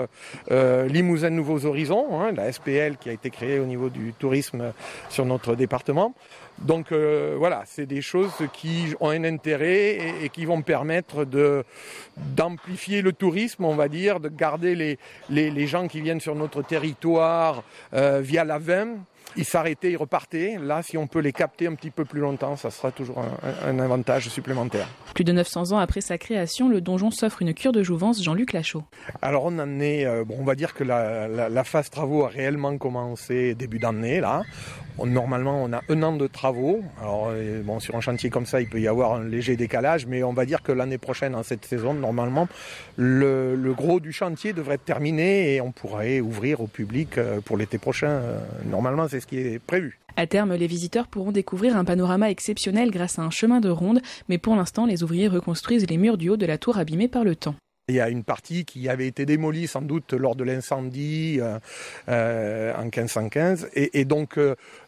Limousin Nouveaux Horizons, la SPL qui a été créée au niveau du tourisme sur notre département. Donc voilà, c'est des choses qui ont un intérêt et qui vont permettre d'amplifier le tourisme, on va dire, de garder les gens qui viennent sur notre territoire via la VIM. Ils s'arrêtaient, ils repartaient. Là, si on peut les capter un petit peu plus longtemps, ça sera toujours un avantage supplémentaire. Plus de 900 ans après sa création, le donjon s'offre une cure de jouvence. Jean-Luc Lachaud. Alors on en est, on va dire que la phase travaux a réellement commencé début d'année là. Normalement, on a 1 an de travaux. Alors sur un chantier comme ça, il peut y avoir un léger décalage, mais on va dire que l'année prochaine, en cette saison, normalement, le gros du chantier devrait être terminé et on pourrait ouvrir au public pour l'été prochain. Normalement, c'est ce qui est prévu. À terme, les visiteurs pourront découvrir un panorama exceptionnel grâce à un chemin de ronde, mais pour l'instant, les ouvriers reconstruisent les murs du haut de la tour abîmés par le temps. Il y a une partie qui avait été démolie sans doute lors de l'incendie en 1515 et donc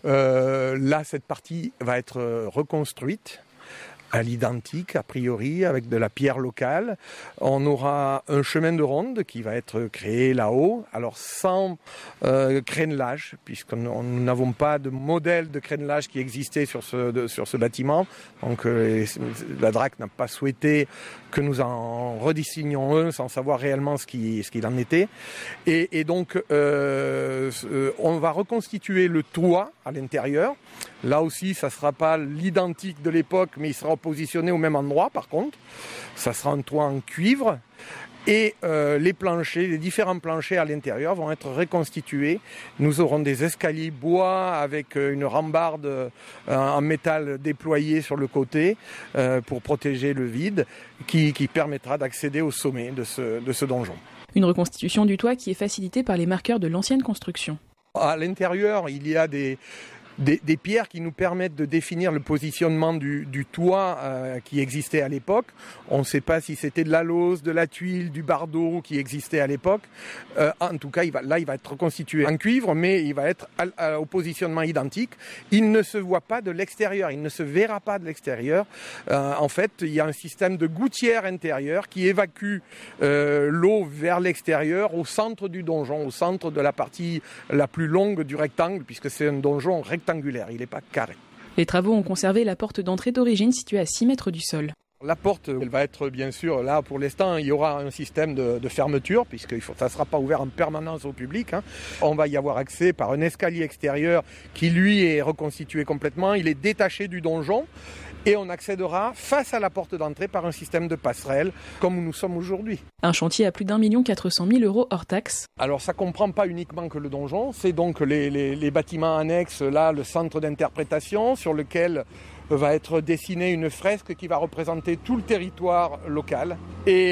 là cette partie va être reconstruite à l'identique a priori avec de la pierre locale. On aura un chemin de ronde qui va être créé là-haut, alors sans crénelage puisque nous n'avons pas de modèle de crénelage qui existait sur ce bâtiment. Donc la DRAC n'a pas souhaité que nous en redessinions un sans savoir réellement ce qu'il en était. Et donc on va reconstituer le toit à l'intérieur. Là aussi, ça ne sera pas l'identique de l'époque, mais il sera positionné au même endroit par contre. Ça sera un toit en cuivre. Et les planchers, les différents planchers à l'intérieur vont être reconstitués. Nous aurons des escaliers bois avec une rambarde en métal déployée sur le côté pour protéger le vide qui permettra d'accéder au sommet de ce donjon. Une reconstitution du toit qui est facilitée par les marqueurs de l'ancienne construction. À l'intérieur, il y a des pierres qui nous permettent de définir le positionnement du toit qui existait à l'époque. On ne sait pas si c'était de la lauze, de la tuile, du bardeau qui existait à l'époque. En tout cas, il va être reconstitué en cuivre, mais il va être au positionnement identique. Il ne se voit pas de l'extérieur, il ne se verra pas de l'extérieur. En fait, il y a un système de gouttière intérieure qui évacue l'eau vers l'extérieur au centre du donjon, au centre de la partie la plus longue du rectangle, puisque c'est un donjon rectangulaire, il n'est pas carré. Les travaux ont conservé la porte d'entrée d'origine située à 6 mètres du sol. La porte, elle va être bien sûr, là pour l'instant, il y aura un système de fermeture, puisque ça ne sera pas ouvert en permanence au public. On va y avoir accès par un escalier extérieur qui lui est reconstitué complètement, il est détaché du donjon. Et on accédera face à la porte d'entrée par un système de passerelle, comme nous sommes aujourd'hui. Un chantier à plus d'1 400 000 € hors taxe. Alors ça ne comprend pas uniquement que le donjon, c'est donc les bâtiments annexes, là le centre d'interprétation sur lequel va être dessinée une fresque qui va représenter tout le territoire local. Et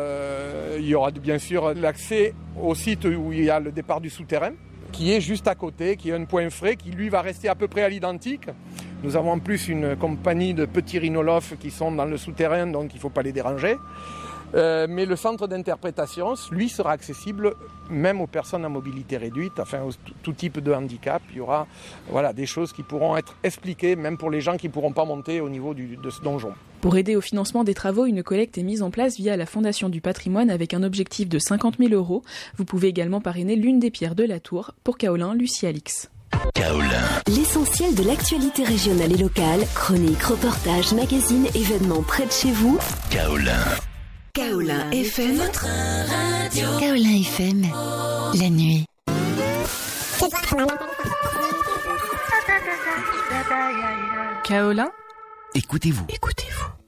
il y aura bien sûr l'accès au site où il y a le départ du souterrain, qui est juste à côté, qui est un point frais, qui lui va rester à peu près à l'identique. Nous avons en plus une compagnie de petits rhinolophes qui sont dans le souterrain, donc il ne faut pas les déranger. Mais le centre d'interprétation, lui, sera accessible même aux personnes à mobilité réduite, enfin tout type de handicap. Il y aura des choses qui pourront être expliquées, même pour les gens qui ne pourront pas monter au niveau de ce donjon. Pour aider au financement des travaux, une collecte est mise en place via la Fondation du patrimoine avec un objectif de 50 000 €. Vous pouvez également parrainer l'une des pierres de la tour. Pour Kaolin, Lucie Alix. Kaolin. L'essentiel de l'actualité régionale et locale, chroniques, reportages, magazines, événements près de chez vous. Kaolin. Kaolin FM, votre radio. Kaolin FM, la nuit. Kaolin. Écoutez-vous.